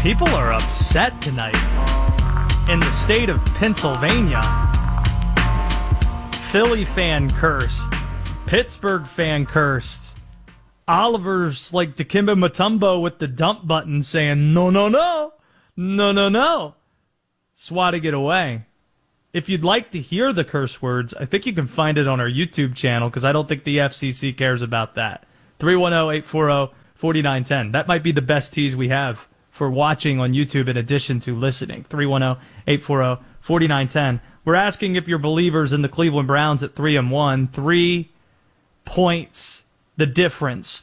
People are upset tonight in the state of Pennsylvania. Philly fan cursed. Pittsburgh fan cursed. Oliver's like Dikembe Mutombo with the dump button saying, no, no, no. No, no, no. Swatting it away. If you'd like to hear the curse words, I think you can find it on our YouTube channel because I don't think the FCC cares about that. 310-840-4910. That might be the best tease we have for watching on YouTube in addition to listening. 310-840-4910. We're asking if you're believers in the Cleveland Browns at 3-1. 3 points, the difference.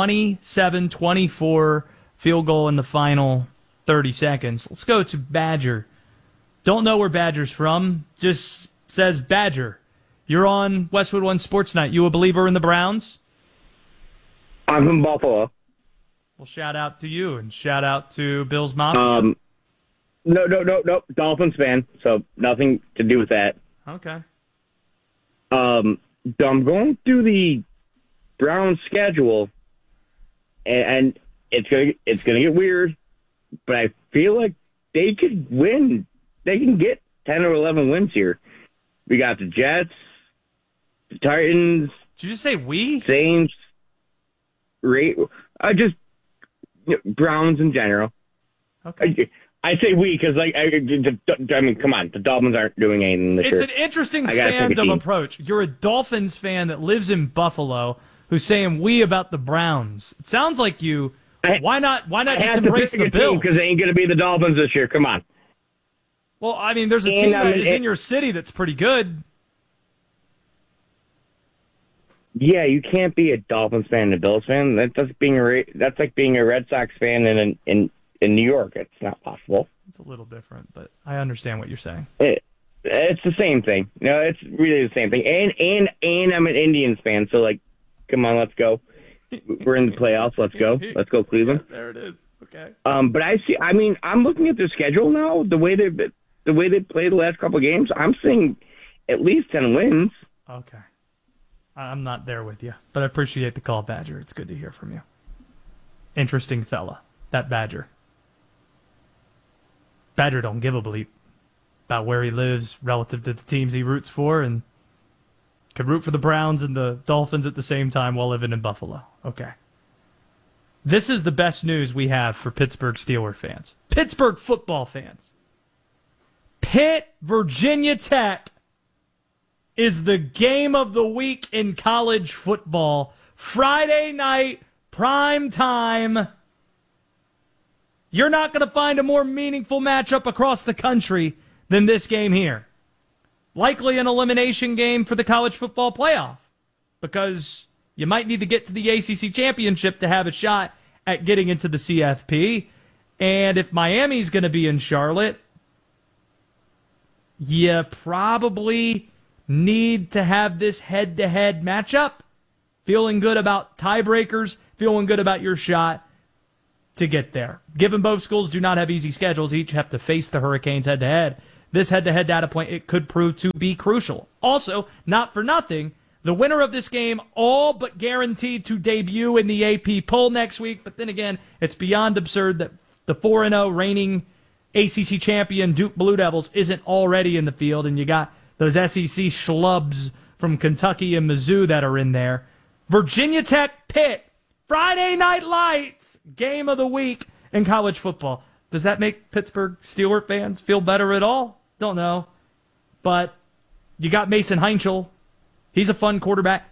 27-24 field goal in the final 30 seconds. Let's go to Badger. Don't know where Badger's from. Just says Badger. You're on Westwood One Sports Night. You a believer in the Browns? I'm from Buffalo. Well, shout out to you and shout out to Bills Mafia. No. Dolphins fan, so nothing to do with that. Okay. I'm going through the Browns schedule, and it's gonna get weird, but I feel like they could win. They can get 10 or 11 wins here. We got the Jets, the Titans. Did you just say we? Saints. Browns in general. Okay. I say we because, I mean, come on. The Dolphins aren't doing anything this year. It's an interesting fandom approach. You're a Dolphins fan that lives in Buffalo who's saying we about the Browns. It sounds like you. Why not just embrace the Bills? Because they ain't going to be the Dolphins this year. Come on. Well, I mean, there's a team that is in your city that's pretty good. Yeah, you can't be a Dolphins fan and a Bills fan. That's like being a Red Sox fan in New York. It's not possible. It's a little different, but I understand what you're saying. It's the same thing. No, it's really the same thing. And I'm an Indians fan, so come on, let's go. We're in the playoffs. Let's go. Let's go, Cleveland. Yeah, there it is. Okay. But I'm looking at their schedule now. The way they played the last couple of games, I'm seeing at least 10 wins. Okay. I'm not there with you, but I appreciate the call, Badger. It's good to hear from you. Interesting fella, that Badger. Badger don't give a bleep about where he lives relative to the teams he roots for, and could root for the Browns and the Dolphins at the same time while living in Buffalo. Okay. This is the best news we have for Pittsburgh Steelers fans. Pittsburgh football fans. Pitt, Virginia Tech is the game of the week in college football. Friday night, prime time. You're not going to find a more meaningful matchup across the country than this game here. Likely an elimination game for the college football playoff because you might need to get to the ACC championship to have a shot at getting into the CFP. And if Miami's going to be in Charlotte, you probably need to have this head-to-head matchup. Feeling good about tiebreakers, feeling good about your shot to get there. Given both schools do not have easy schedules, each have to face the Hurricanes head-to-head. This head-to-head data point, it could prove to be crucial. Also, not for nothing, the winner of this game all but guaranteed to debut in the AP poll next week. But then again, it's beyond absurd that the 4-0 reigning ACC champion Duke Blue Devils isn't already in the field, and you got those SEC schlubs from Kentucky and Mizzou that are in there. Virginia Tech, Pitt, Friday Night Lights, game of the week in college football. Does that make Pittsburgh Steelers fans feel better at all? Don't know. But you got Mason Heinchel. He's a fun quarterback.